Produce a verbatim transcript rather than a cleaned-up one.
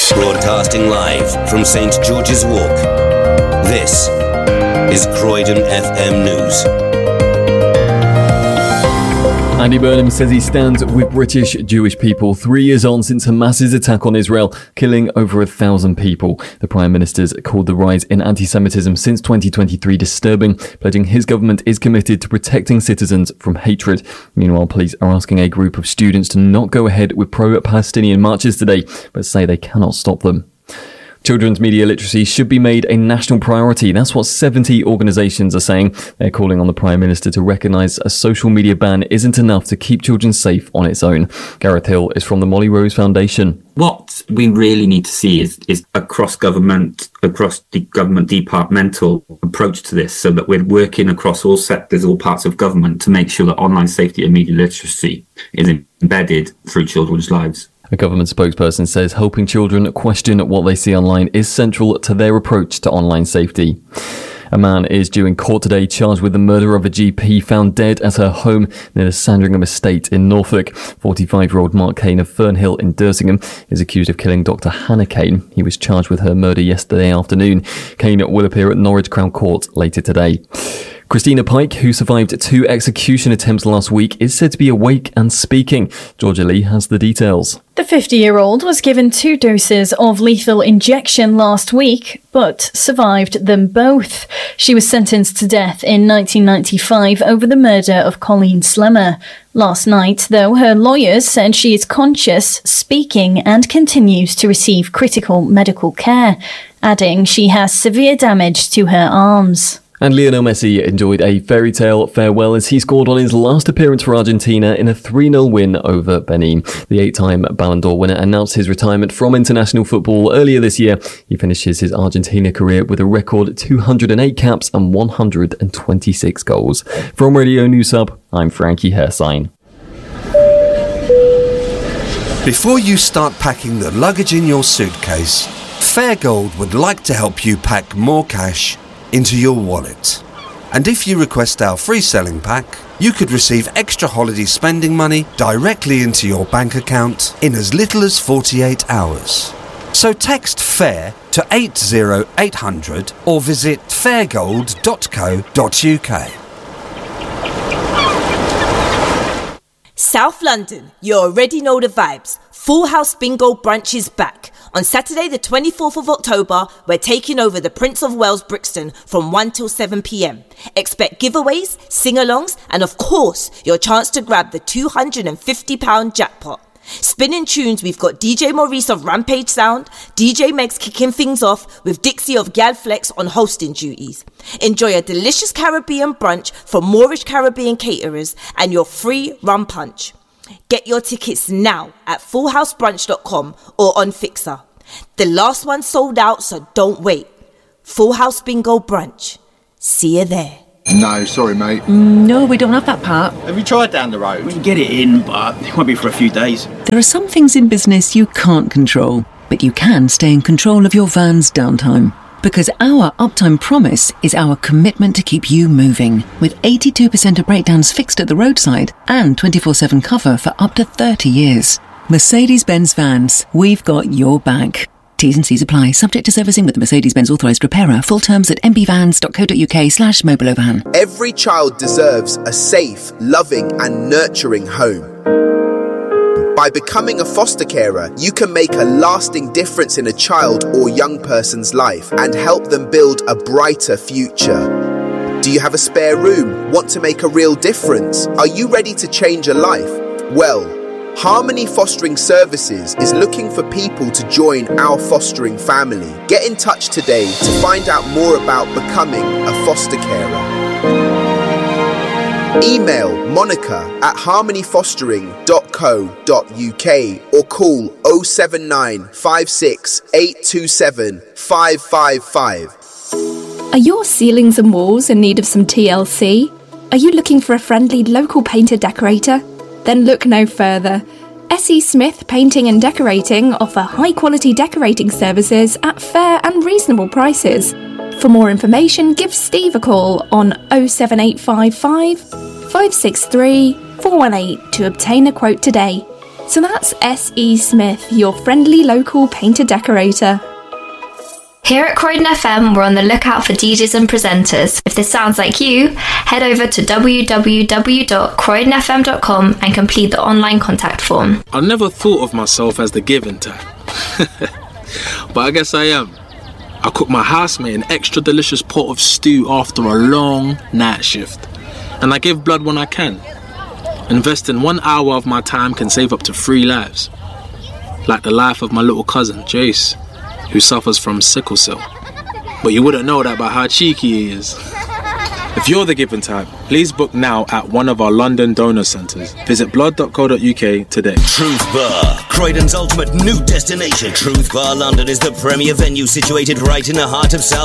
Broadcasting live from Saint George's Walk. This is Croydon F M News. Andy Burnham says he stands with British Jewish people three years on since Hamas's attack on Israel, killing over a thousand people. The Prime Minister's called the rise in anti-Semitism since twenty twenty-three disturbing, pledging his government is committed to protecting citizens from hatred. Meanwhile, police are asking a group of students to not go ahead with pro-Palestinian marches today, but say they cannot stop them. Children's media literacy should be made a national priority. That's what seventy organisations are saying. They're calling on the Prime Minister to recognise a social media ban isn't enough to keep children safe on its own. Gareth Hill is from the Molly Rose Foundation. What we really need to see is, is a cross-government, across the government departmental approach to this, so that we're working across all sectors, all parts of government to make sure that online safety and media literacy is embedded through children's lives. A government spokesperson says helping children question what they see online is central to their approach to online safety. A man is due in court today charged with the murder of a G P found dead at her home near the Sandringham estate in Norfolk. forty-five-year-old Mark Kane of Fernhill in Dersingham is accused of killing Doctor Hannah Kane. He was charged with her murder yesterday afternoon. Kane will appear at Norwich Crown Court later today. Christina Pike, who survived two execution attempts last week, is said to be awake and speaking. Georgia Lee has the details. The fifty-year-old was given two doses of lethal injection last week, but survived them both. She was sentenced to death in nineteen ninety-five over the murder of Colleen Slemmer. Last night, though, her lawyers said she is conscious, speaking, and continues to receive critical medical care, adding she has severe damage to her arms. And Lionel Messi enjoyed a fairy tale farewell as he scored on his last appearance for Argentina in a three nil win over Benin. The eight-time Ballon d'Or winner announced his retirement from international football earlier this year. He finishes his Argentina career with a record two hundred eight caps and one hundred twenty-six goals. From Radio News Hub, I'm Frankie Hersign. Before you start packing the luggage in your suitcase, Fairgold would like to help you pack more cash into your wallet. And if you request our free selling pack, you could receive extra holiday spending money directly into your bank account in as little as forty-eight hours. So text FAIR to eight zero eight hundred or visit fairgold dot co dot uk. South London, you already know the vibes. Full House Bingo Brunch is back. On Saturday the twenty-fourth of October, we're taking over the Prince of Wales Brixton from one till seven p.m. Expect giveaways, sing-alongs, and of course, your chance to grab the two hundred fifty pounds jackpot. Spinning tunes, we've got D J Maurice of Rampage Sound, D J Megs kicking things off with Dixie of Gal Flex on hosting duties. Enjoy a delicious Caribbean brunch from Moorish Caribbean caterers and your free rum punch. Get your tickets now at full house brunch dot com or on Fixer. The last one sold out, so don't wait. Full House Bingo Brunch. See you there. No, sorry, mate. Mm, no, we don't have that part. Have you tried down the road? We can get it in, but it won't be for a few days. There are some things in business you can't control, but you can stay in control of your van's downtime. Because our uptime promise is our commitment to keep you moving, with eighty-two percent of breakdowns fixed at the roadside and twenty-four seven cover for up to thirty years. Mercedes-Benz Vans, we've got your back. T's and C's apply, subject to servicing with the Mercedes-Benz authorised repairer. Full terms at m b vans dot co dot u k slash mobilovan. Every child deserves a safe, loving and nurturing home. By becoming a foster carer, you can make a lasting difference in a child or young person's life and help them build a brighter future. Do you have a spare room? Want to make a real difference? Are you ready to change a life? Well, Harmony Fostering Services is looking for people to join our fostering family. Get in touch today to find out more about becoming a foster carer. Email Monica at harmony fostering dot co dot u k or call oh seven nine five six eight two seven five five five. Are your ceilings and walls in need of some T L C? Are you looking for a friendly local painter decorator? Then look no further. S E Smith Painting and Decorating offer high-quality decorating services at fair and reasonable prices. For more information, give Steve a call on oh seven eight five five, five six three, four one eight to obtain a quote today. So that's S E Smith, your friendly local painter decorator. Here at Croydon F M, we're on the lookout for D Js and presenters. If this sounds like you, head over to w w w dot croydon f m dot com and complete the online contact form. I never thought of myself as the giving type, but I guess I am. I cook my housemate an extra delicious pot of stew after a long night shift, and I give blood when I can. Investing one hour of my time can save up to three lives, like the life of my little cousin, Jace, who suffers from sickle cell. But you wouldn't know that by how cheeky he is. If you're the giving type, please book now at one of our London donor centres. Visit blood dot co dot u k today. Truth Bar, Croydon's ultimate new destination. Truth Bar London is the premier venue situated right in the heart of South